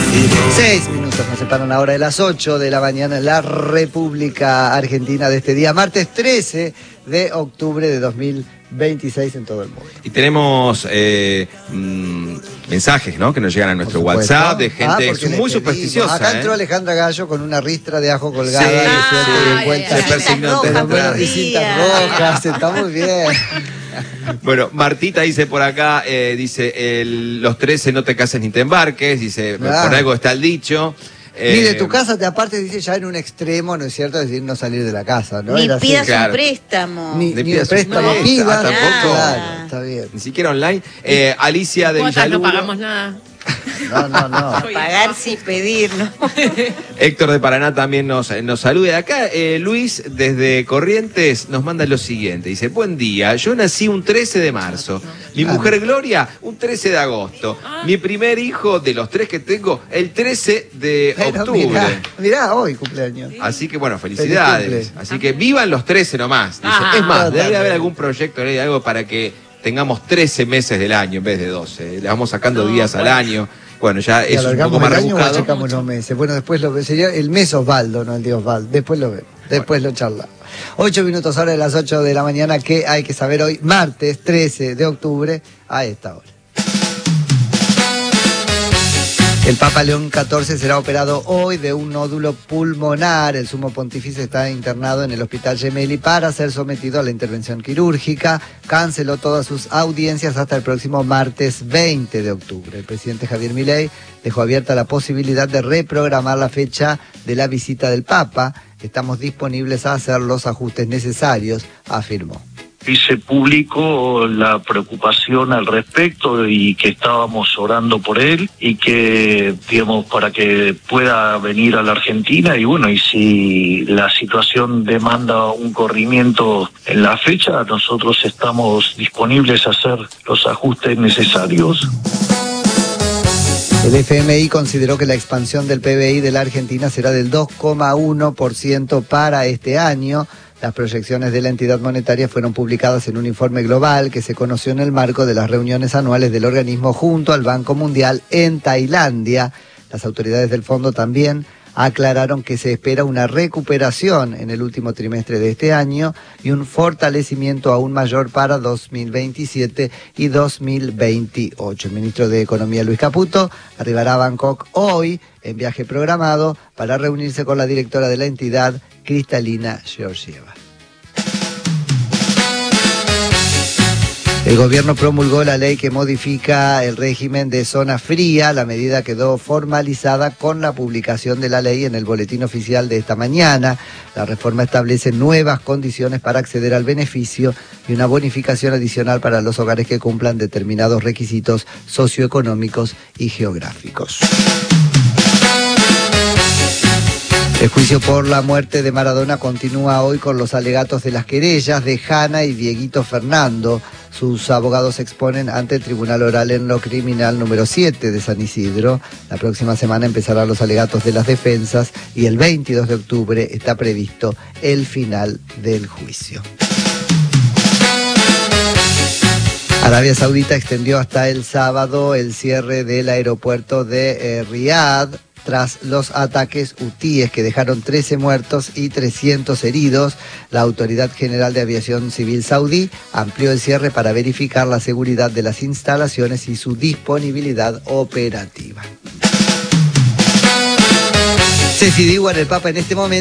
6 minutos nos separan ahora de las 8 de la mañana en la República Argentina de este día, martes 13 de octubre de 2026 en todo el mundo. Y tenemos mensajes, ¿no?, que nos llegan a nuestro WhatsApp de gente muy supersticiosa. Acá entró Alejandra Gallo con una ristra de ajo colgada. Se persignó y cintas rojas, está muy bien. Bueno, Martita dice por acá, dice, los 13 no te cases ni te embarques, dice, por algo está el dicho. Ni de tu casa te apartes, dice, ya en un extremo, ¿no es cierto? Es decir, no salir de la casa, ¿no? Ni pidas un préstamo. Ni un préstamo pidas. Tampoco. Claro, está bien. Ni siquiera online. Alicia de Villaluro. No pagamos nada. No. Pagar sin pedir, ¿no? Héctor de Paraná también nos saluda. Acá Luis desde Corrientes nos manda lo siguiente. Dice, buen día, yo nací un 13 de marzo. Mi mujer Gloria, un 13 de agosto. Mi primer hijo de los 3 que tengo, el 13 de octubre. Mirá, hoy cumpleaños. Así que bueno, felicidades. Así que vivan los 13 nomás. Dice, es más, debe haber algún proyecto, algo para que tengamos 13 meses del año en vez de 12. Le vamos sacando días al año. Bueno, ya es un poco más rebuscado. Achacamos los meses. Bueno, después sería el mes Osvaldo, no el día Osvaldo. Después lo vemos. Después lo charlamos. 8 minutos ahora de las 8 de la mañana. ¿Qué hay que saber hoy? Martes 13 de octubre a esta hora. El Papa León XIV será operado hoy de un nódulo pulmonar. El sumo pontífice está internado en el Hospital Gemelli para ser sometido a la intervención quirúrgica. Canceló todas sus audiencias hasta el próximo martes 20 de octubre. El presidente Javier Milei dejó abierta la posibilidad de reprogramar la fecha de la visita del Papa. Estamos disponibles a hacer los ajustes necesarios, afirmó. Hice público la preocupación al respecto y que estábamos orando por él y que, digamos, para que pueda venir a la Argentina y bueno, y si la situación demanda un corrimiento en la fecha, nosotros estamos disponibles a hacer los ajustes necesarios. El FMI consideró que la expansión del PBI de la Argentina será del 2,1% para este año. Las proyecciones de la entidad monetaria fueron publicadas en un informe global que se conoció en el marco de las reuniones anuales del organismo junto al Banco Mundial en Tailandia. Las autoridades del fondo también aclararon que se espera una recuperación en el último trimestre de este año y un fortalecimiento aún mayor para 2027 y 2028. El ministro de Economía, Luis Caputo, arribará a Bangkok hoy en viaje programado para reunirse con la directora de la entidad, Kristalina Georgieva. El gobierno promulgó la ley que modifica el régimen de zona fría. La medida quedó formalizada con la publicación de la ley en el boletín oficial de esta mañana. La reforma establece nuevas condiciones para acceder al beneficio y una bonificación adicional para los hogares que cumplan determinados requisitos socioeconómicos y geográficos. El juicio por la muerte de Maradona continúa hoy con los alegatos de las querellas de Jana y Dieguito Fernando. Sus abogados se exponen ante el Tribunal Oral en lo Criminal número 7 de San Isidro. La próxima semana empezarán los alegatos de las defensas y el 22 de octubre está previsto el final del juicio. Arabia Saudita extendió hasta el sábado el cierre del aeropuerto de Riad tras los ataques hutíes que dejaron 13 muertos y 300 heridos. La Autoridad General de Aviación Civil saudí amplió el cierre para verificar la seguridad de las instalaciones y su disponibilidad operativa. Ceci Diguar, el Papa en este momento